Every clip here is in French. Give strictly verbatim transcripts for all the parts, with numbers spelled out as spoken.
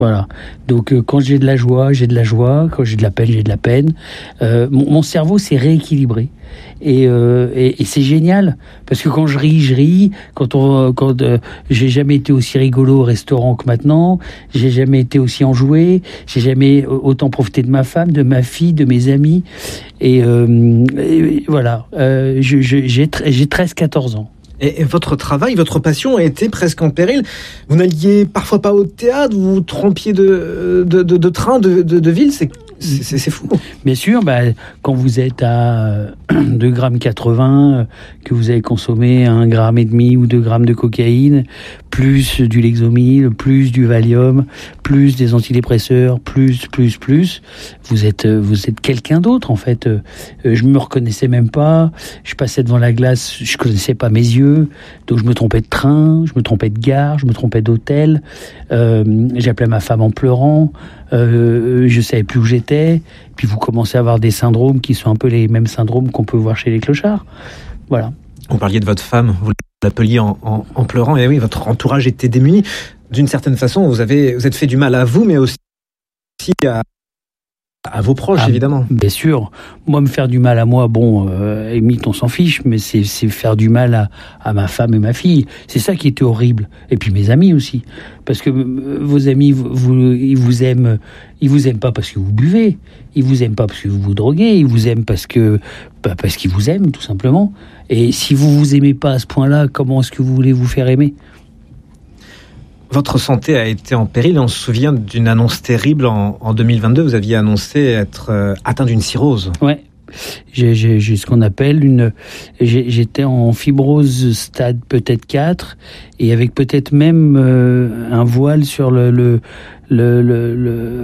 Voilà. Donc euh, quand j'ai de la joie, j'ai de la joie. Quand j'ai de la peine, j'ai de la peine. Euh, mon, mon cerveau s'est rééquilibré. Et, euh, et, et c'est génial parce que quand je ris, je ris. Quand on, quand euh, j'ai jamais été aussi rigolo au restaurant que maintenant. J'ai jamais été aussi enjoué. J'ai jamais autant profité de ma femme, de ma fille, de mes amis. Et, euh, et voilà. Euh, je, je, j'ai, j'ai treize quatorze ans. Et votre travail, votre passion a été presque en péril. Vous n'alliez parfois pas au théâtre, vous vous trompiez de, de, de, de train, de, de, de ville, c'est, c'est, c'est fou. Bien sûr, bah, quand vous êtes à deux virgule quatre-vingts grammes, que vous avez consommé un gramme et demi ou deux grammes de cocaïne, plus du Lexomil, plus du Valium, plus des antidépresseurs, plus, plus, plus, vous êtes, vous êtes quelqu'un d'autre, en fait. Je me reconnaissais même pas. Je passais devant la glace, je connaissais pas mes yeux. Donc je me trompais de train, je me trompais de gare, je me trompais d'hôtel. Euh, j'appelais ma femme en pleurant. Euh, je savais plus où j'étais. Puis vous commencez à avoir des syndromes qui sont un peu les mêmes syndromes qu'on peut voir chez les clochards. Voilà. Vous parliez de votre femme, vous l'appeliez en, en, en pleurant. Et oui, votre entourage était démuni. D'une certaine façon, vous avez, vous êtes fait du mal à vous, mais aussi à À vos proches, ah, évidemment. Bien sûr. Moi, me faire du mal à moi, bon, euh, Émile, on s'en fiche, mais c'est, c'est faire du mal à, à ma femme et ma fille. C'est ça qui était horrible. Et puis mes amis aussi. Parce que euh, vos amis, vous, vous, ils vous aiment, ils vous aiment pas parce que vous buvez. Ils vous aiment pas parce que vous vous droguez. Ils vous aiment parce que, bah, parce qu'ils vous aiment, tout simplement. Et si vous vous aimez pas à ce point-là, comment est-ce que vous voulez vous faire aimer ? Votre santé a été en péril. On se souvient d'une annonce terrible en, en deux mille vingt-deux. Vous aviez annoncé être euh, atteint d'une cirrhose. Ouais. J'ai, j'ai, j'ai ce qu'on appelle une. J'ai, j'étais en fibrose stade peut-être quatre et avec peut-être même euh, un voile sur le le le le, le,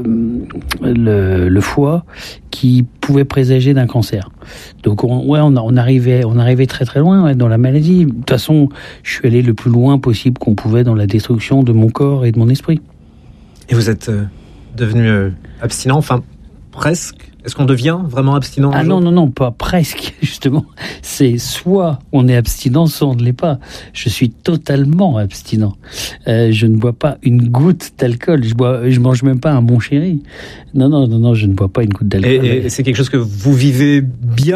le, le foie qui pouvait présager d'un cancer. Donc on, ouais, on, on arrivait, on arrivait très très loin ouais, dans la maladie. De toute façon, je suis allé le plus loin possible qu'on pouvait dans la destruction de mon corps et de mon esprit. Et vous êtes euh, devenu euh, abstinent, enfin presque. Est-ce qu'on devient vraiment abstinent ? Ah non, non, non, pas presque, justement. C'est soit on est abstinent, soit on ne l'est pas. Je suis totalement abstinent. Euh, je ne bois pas une goutte d'alcool. Je bois, je mange même pas un bon chéri. Non, non, non, non, je ne bois pas une goutte d'alcool. Et, et c'est quelque chose que vous vivez bien ?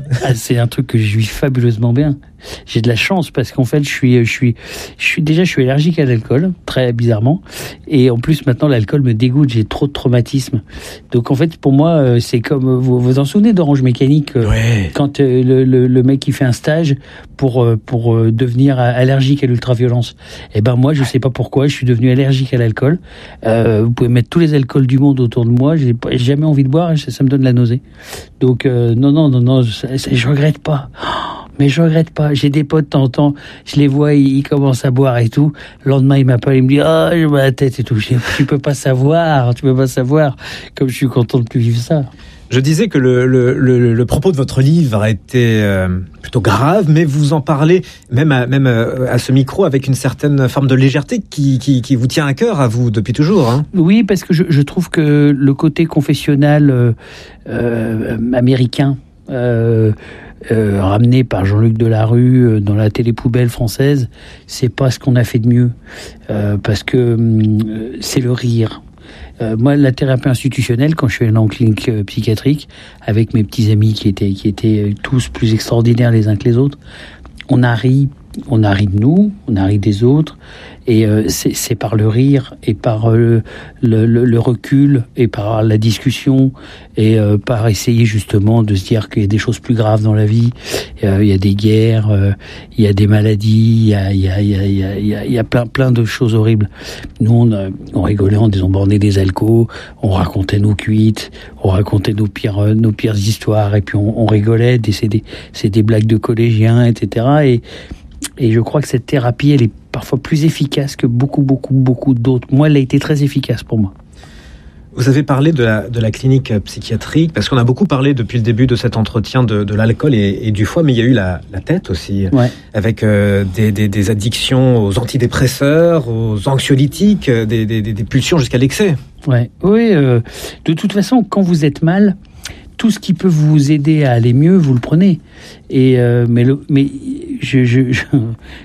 Ah, c'est un truc que je vis fabuleusement bien. J'ai de la chance parce qu'en fait, je suis, je suis, je suis déjà, je suis allergique à l'alcool, très bizarrement. Et en plus, maintenant, l'alcool me dégoûte. J'ai trop de traumatisme. Donc, en fait, pour moi, c'est comme vous vous en souvenez d'Orange Mécanique, ouais. Quand euh, le, le, le mec qui fait un stage pour pour euh, devenir allergique à l'ultraviolence. Et ben moi, je sais pas pourquoi, je suis devenu allergique à l'alcool. Euh, vous pouvez mettre tous les alcools du monde autour de moi, j'ai, j'ai jamais envie de boire, et ça, ça me donne la nausée. Donc euh, non, non, non, non, je, je regrette pas. Mais je regrette pas. J'ai des potes de temps en temps, je les vois, ils, ils commencent à boire et tout. Le lendemain, ils m'appellent, ils me disent « Ah, oh, j'ai mal à la tête et tout. » Je dis « Tu peux pas savoir, tu peux pas savoir. » Comme je suis content de plus vivre ça. Je disais que le, le, le, le propos de votre livre a été euh, plutôt grave, mais vous en parlez même à, même à ce micro avec une certaine forme de légèreté qui, qui, qui vous tient à cœur, à vous, depuis toujours. Hein. Oui, parce que je, je trouve que le côté confessionnal euh, euh, américain, euh, Euh, ramené par Jean-Luc Delarue euh, dans la télé-poubelle française, c'est pas ce qu'on a fait de mieux. Euh, parce que euh, c'est le rire. Euh, moi, la thérapie institutionnelle, quand je suis allé en clinique euh, psychiatrique, avec mes petits amis qui étaient, qui étaient tous plus extraordinaires les uns que les autres, on a ri, on a ri de nous, on a ri des autres, et euh, c'est, c'est par le rire et par euh, le, le, le recul et par la discussion et euh, par essayer justement de se dire qu'il y a des choses plus graves dans la vie. Euh, il y a des guerres, euh, il y a des maladies, il y a, il y a, il y a, il y a, il y a, il y a plein, plein de choses horribles. Nous, on, euh, on rigolait, on désembordait des alcools, on racontait nos cuites, on racontait nos pires, euh, nos pires histoires, et puis on, on rigolait. C'est des, c'est des blagues de collégiens, et cetera. Et Et je crois que cette thérapie, elle est parfois plus efficace que beaucoup, beaucoup, beaucoup d'autres. Moi, elle a été très efficace pour moi. Vous avez parlé de la, de la clinique psychiatrique, parce qu'on a beaucoup parlé depuis le début de cet entretien de, de l'alcool et, et du foie, mais il y a eu la, la tête aussi, ouais. avec euh, des, des, des addictions aux antidépresseurs, aux anxiolytiques, des, des, des pulsions jusqu'à l'excès. Ouais. Oui, euh, de toute façon, quand vous êtes mal, tout ce qui peut vous aider à aller mieux, vous le prenez. Et euh, mais le, mais je je, je je vais être euh, je vais être un oiseau de mauvaise augure pour ceux qui voudraient se droguer, mais il y a, il y a, il y a plein plein de choses horribles. Nous on, on rigolait, on disait bon bordel,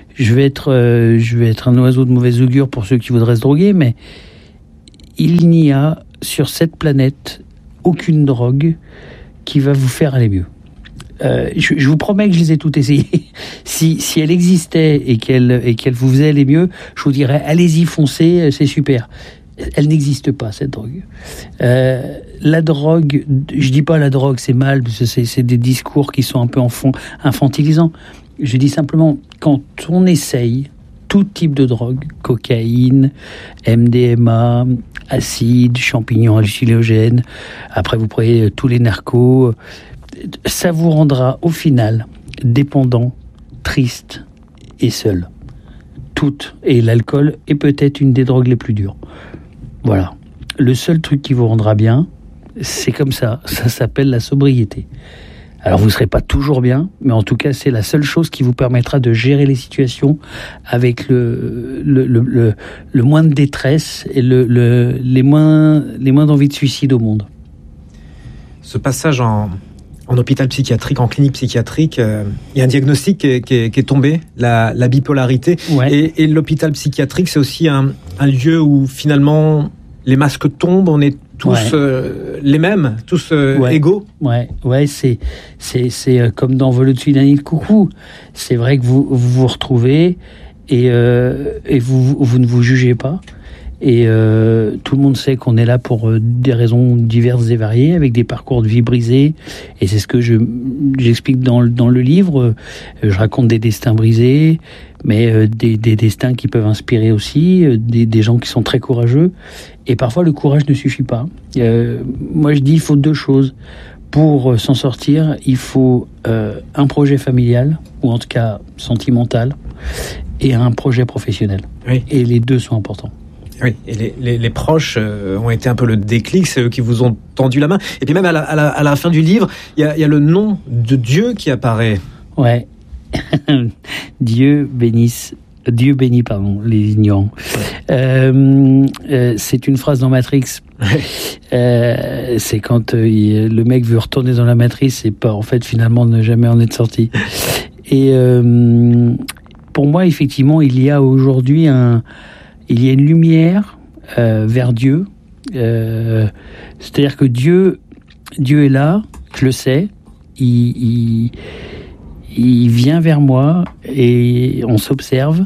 il n'y a sur cette planète aucune drogue qui va vous faire aller mieux. Euh, je, je vous promets que je les ai toutes essayées. Si, si elle existait et qu'elle, et qu'elle vous faisait aller mieux, je vous dirais allez-y, foncez, c'est super. Elle n'existe pas, cette drogue. Euh, la drogue, je dis pas la drogue, c'est mal, parce que c'est, c'est des discours qui sont un peu enfant, infantilisants. Je dis simplement, quand on essaye tout type de drogue, cocaïne, M D M A, acide, champignons hallucinogènes, après vous prenez tous les narcos, ça vous rendra au final dépendant, triste et seul. Toutes. Et l'alcool est peut-être une des drogues les plus dures. Voilà. Le seul truc qui vous rendra bien, c'est comme ça. Ça s'appelle la sobriété. Alors vous ne serez pas toujours bien, mais en tout cas c'est la seule chose qui vous permettra de gérer les situations avec le, le, le, le, le moins de détresse et le, le, les moins, les moins d'envie de suicide au monde. Ce passage en, en hôpital psychiatrique, en clinique psychiatrique, euh, il y a un diagnostic qui est, qui est, qui est tombé, la, la bipolarité. Ouais. Et, et l'hôpital psychiatrique, c'est aussi un, un lieu où finalement les masques tombent, on est tous ouais. euh, les mêmes, tous euh, ouais. égaux. Ouais, ouais, c'est c'est c'est euh, comme dans Vol au-dessus d'un nid de coucou. C'est vrai que vous vous, vous retrouvez et euh, et vous vous ne vous jugez pas. Et euh, tout le monde sait qu'on est là pour euh, des raisons diverses et variées, avec des parcours de vie brisés. Et c'est ce que je j'explique dans le, dans le livre. Euh, je raconte des destins brisés, mais euh, des, des destins qui peuvent inspirer aussi, euh, des, des gens qui sont très courageux. Et parfois, le courage ne suffit pas. Euh, moi, je dis il faut deux choses. Pour euh, s'en sortir, il faut euh, un projet familial, ou en tout cas sentimental, et un projet professionnel. Oui. Et les deux sont importants. Oui, et les, les, les proches euh, ont été un peu le déclic, c'est eux qui vous ont tendu la main. Et puis même à la, à la, à la fin du livre, il y a, y a le nom de Dieu qui apparaît. Ouais. Dieu bénisse, Dieu bénit, pardon, les ignorants. Euh, euh, c'est une phrase dans Matrix. euh, c'est quand euh, il, le mec veut retourner dans la matrice et pas, en fait, finalement, ne jamais en être sorti. Et euh, pour moi, effectivement, il y a aujourd'hui un... Il y a une lumière euh, vers Dieu. Euh, c'est-à-dire que Dieu, Dieu est là, je le sais. Il, il, il vient vers moi et on s'observe.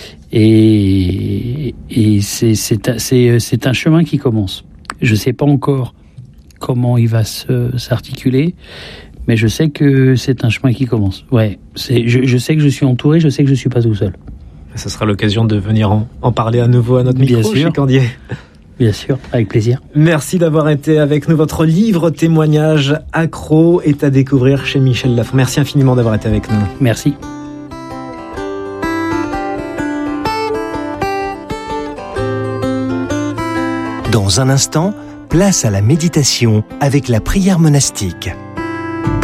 Et, et c'est, c'est, c'est, c'est un chemin qui commence. Je ne sais pas encore comment il va se, s'articuler, mais je sais que c'est un chemin qui commence. Ouais, c'est, je, je sais que je suis entouré, je sais que je ne suis pas tout seul. Ce sera l'occasion de venir en, en parler à nouveau à notre micro, Bien sûr. Candier. Bien sûr, avec plaisir. Merci d'avoir été avec nous. Votre livre témoignage Accro est à découvrir chez Michel Lafon. Merci infiniment d'avoir été avec nous. Merci. Dans un instant, place à la méditation avec la prière monastique.